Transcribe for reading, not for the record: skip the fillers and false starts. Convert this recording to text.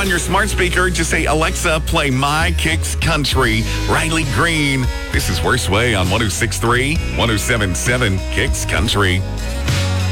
on your smart speaker, just say, Alexa, play My Kicks Country, Riley Green. This is Worst Way on 106.3, 107.7 Kicks Country.